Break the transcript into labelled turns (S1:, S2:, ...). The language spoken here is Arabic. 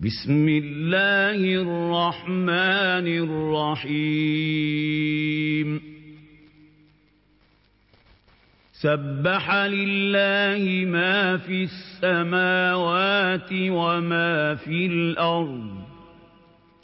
S1: بسم الله الرحمن الرحيم سبح لله ما في السماوات وما في الأرض